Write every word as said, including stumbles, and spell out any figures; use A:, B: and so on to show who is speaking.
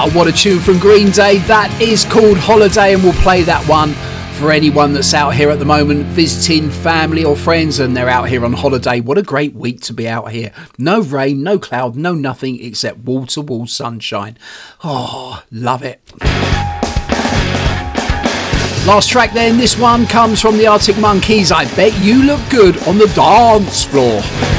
A: Oh, what a tune from Green Day. That is called Holiday, and we'll play that one for anyone that's out here at the moment visiting family or friends and they're out here on holiday. What a great week to be out here. No rain, no cloud, no nothing except wall-to-wall sunshine. Oh, love it. Last track then, this one comes from the Arctic Monkeys. I Bet You Look Good on the Dance Floor.